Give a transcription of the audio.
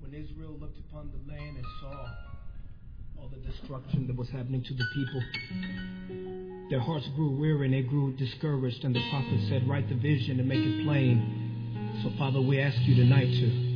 when Israel looked upon the land and saw all the destruction that was happening to the people, their hearts grew weary and they grew discouraged. And the prophet said, write the vision and make it plain. So, Father, we ask you tonight to